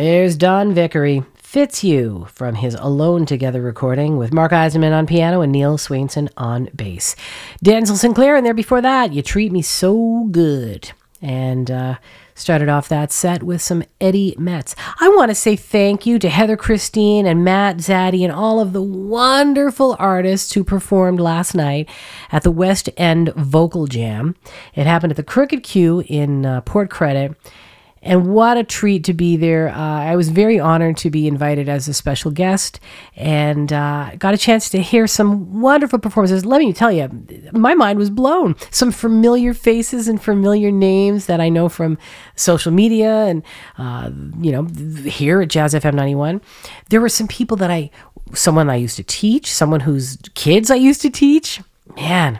There's Don Vickery, Fitzhugh, from his Alone Together recording with Mark Eisenman on piano and Neil Swainson on bass. Denzel Sinclair, and there before that, You Treat Me So Good. And started off that set with some Eddie Metz. I want to say thank you to Heather Christine and Matt Zaddy and all of the wonderful artists who performed last night at the West End Vocal Jam. It happened at the Crooked Q in Port Credit. And what a treat to be there. I was very honored to be invited as a special guest and got a chance to hear some wonderful performances. Let me tell you, my mind was blown. Some familiar faces and familiar names that I know from social media and, here at Jazz FM 91. There were some people someone I used to teach, someone whose kids I used to teach. Man,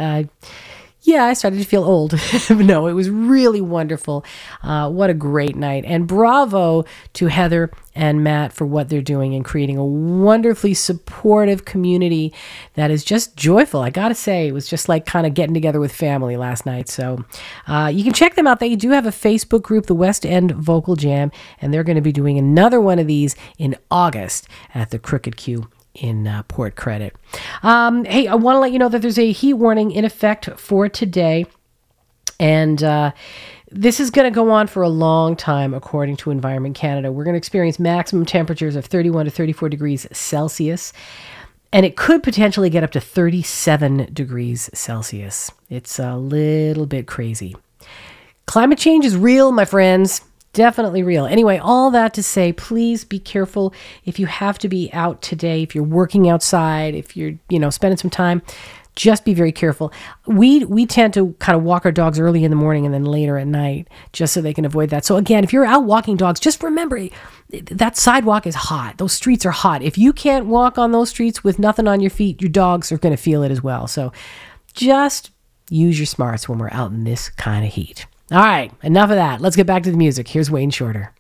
I started to feel old. No, it was really wonderful. What a great night. And bravo to Heather and Matt for what they're doing and creating a wonderfully supportive community that is just joyful. I got to say, it was just like kind of getting together with family last night. So you can check them out. They do have a Facebook group, the West End Vocal Jam, and they're going to be doing another one of these in August at the Crooked Q in Port Credit. Hey, I want to let you know that there's a heat warning in effect for today. And this is going to go on for a long time, according to Environment Canada. We're going to experience maximum temperatures of 31 to 34 degrees Celsius. And it could potentially get up to 37 degrees Celsius. It's a little bit crazy. Climate change is real, my friends. Definitely real. Anyway, all that to say, please be careful if you have to be out today, if you're working outside, if you're, spending some time, just be very careful. We tend to kind of walk our dogs early in the morning and then later at night, just so they can avoid that. So again, if you're out walking dogs, just remember that sidewalk is hot. Those streets are hot. If you can't walk on those streets with nothing on your feet, your dogs are going to feel it as well. So just use your smarts when we're out in this kind of heat. All right, enough of that. Let's get back to the music. Here's Wayne Shorter.